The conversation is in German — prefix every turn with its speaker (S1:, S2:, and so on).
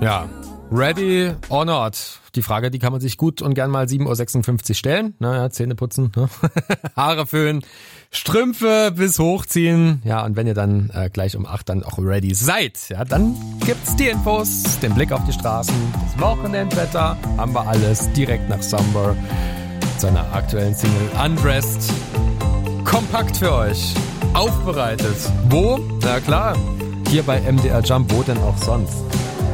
S1: Ja, ready or not? Die Frage, die kann man sich gut und gern mal 7.56 Uhr stellen. Naja, Zähne putzen, ne? Haare föhnen, Strümpfe bis hochziehen. Ja, und wenn ihr dann gleich um 8 dann auch ready seid, ja, dann gibt's die Infos, den Blick auf die Straßen, das Wochenendwetter, haben wir alles direkt nach Summer, seiner aktuellen Single Undressed. Kompakt für euch, aufbereitet. Wo? Na klar, hier bei MDR Jump, wo denn auch sonst?